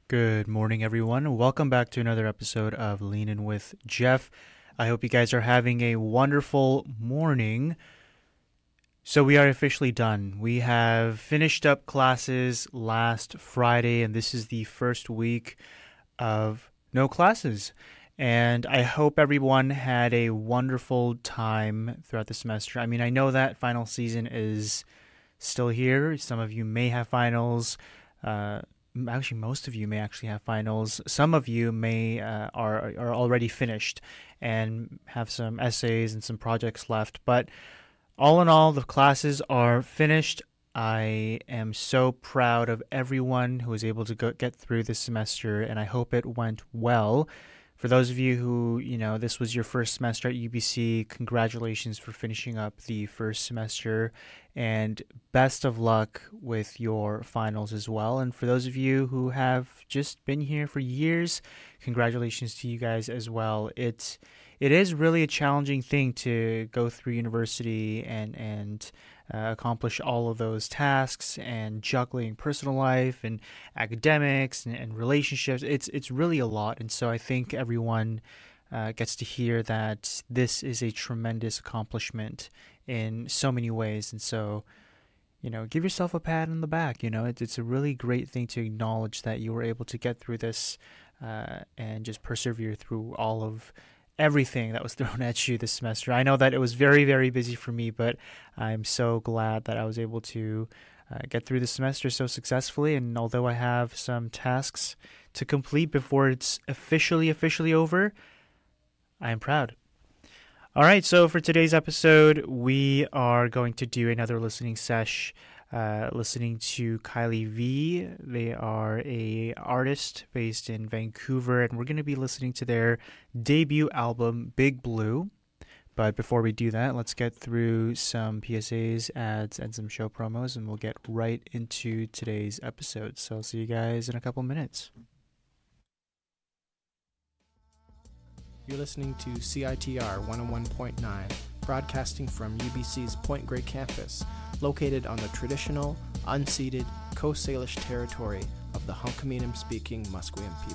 Good morning, everyone. Welcome back to another episode of Lean In with Jeff. I hope you guys are having a wonderful morning. So we are officially done. We have finished up classes last Friday, and this is the first week of no classes. And I hope everyone had a wonderful time throughout the semester. I mean, I know that final season is still here. Some of you may have finals. Actually, most of you may actually have finals. Some of you may are already finished and have some essays and some projects left. But all in all, the classes are finished. I am so proud of everyone who was able to get through this semester, and I hope it went well. For those of you who, this was your first semester at UBC, congratulations for finishing up the first semester, and best of luck with your finals as well. And for those of you who have just been here for years, congratulations to you guys as well. It is really a challenging thing to go through university and accomplish all of those tasks and juggling personal life and academics and relationships. It's really a lot, and so I think everyone gets to hear that this is a tremendous accomplishment in so many ways. And so, give yourself a pat on the back. It's a really great thing to acknowledge that you were able to get through this and just persevere through all of everything that was thrown at you this semester. I know that it was very, very busy for me, but I'm so glad that I was able to get through the semester so successfully. And although I have some tasks to complete before it's officially over, I am proud. All right, so for today's episode, we are going to do another listening sesh, listening to Kylie V. They are a artist based in Vancouver, and we're going to be listening to their debut album, Big Blue. But before we do that, let's get through some PSAs, ads, and some show promos, and we'll get right into today's episode. So I'll see you guys in a couple minutes. You're listening to CITR 101.9, broadcasting from UBC's Point Grey campus, located on the traditional, unceded Coast Salish territory of the Hunkaminam-speaking Musqueam people.